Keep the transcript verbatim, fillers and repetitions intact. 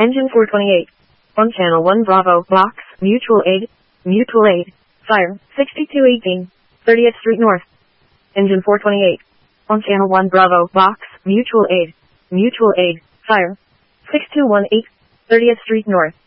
Engine four twenty-eight. On channel one Bravo, box, mutual aid, mutual aid, fire, sixty-two eighteen, thirtieth Street North. Engine four twenty-eight. On channel one Bravo, box, mutual aid, mutual aid, fire, six two one eight, thirtieth Street North.